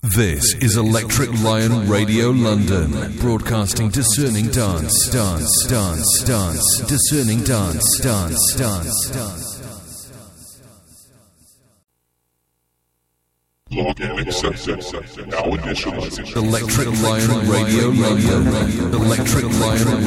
This is Electric Lion Radio London, broadcasting discerning dance, discerning dance. Login accepted. Now initializing. Electric Lion Radio London. Electric Lion